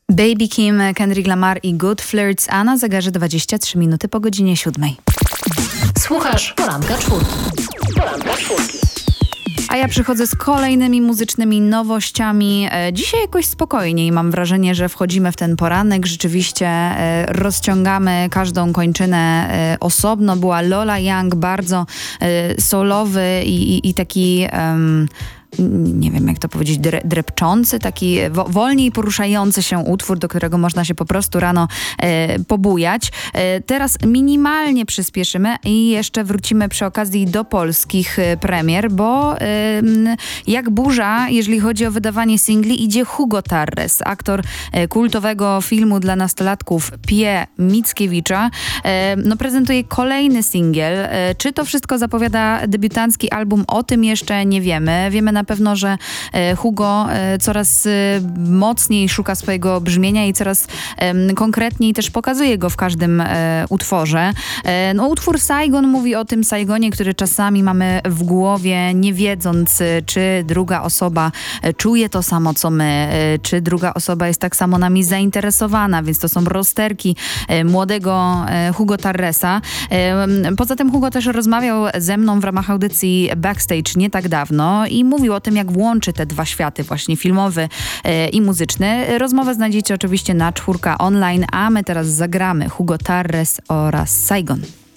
Baby Kim, Kendrick Lamar i Good Flirts, a na zegarze 23 minuty po godzinie 7. Słuchasz Poranka Czwórki. Poranka Czwórki. A ja przychodzę z kolejnymi muzycznymi nowościami. Dzisiaj jakoś spokojniej. Mam wrażenie, że wchodzimy w ten poranek. Rzeczywiście rozciągamy każdą kończynę osobno. Była Lola Young, bardzo solowy i taki... nie wiem jak to powiedzieć, drepczący, taki wolniej poruszający się utwór, do którego można się po prostu rano pobujać. Teraz minimalnie przyspieszymy i jeszcze wrócimy przy okazji do polskich premier, bo jak burza, jeżeli chodzi o wydawanie singli, idzie Hugo Tarres, aktor kultowego filmu dla nastolatków Pie Mickiewicza. Prezentuje kolejny singiel. Czy to wszystko zapowiada debiutancki album? O tym jeszcze nie wiemy. Wiemy na pewno, że Hugo coraz mocniej szuka swojego brzmienia i coraz konkretniej też pokazuje go w każdym utworze. Utwór Saigon mówi o tym Saigonie, który czasami mamy w głowie, nie wiedząc, czy druga osoba czuje to samo, co my, czy druga osoba jest tak samo nami zainteresowana, więc to są rozterki młodego Hugo Tarresa. Poza tym Hugo też rozmawiał ze mną w ramach audycji Backstage nie tak dawno i mówił o tym, jak włączy te dwa światy, właśnie filmowy i muzyczny. Rozmowę znajdziecie oczywiście na Czwórka Online, a my teraz zagramy Hugo Tarres oraz Saigon.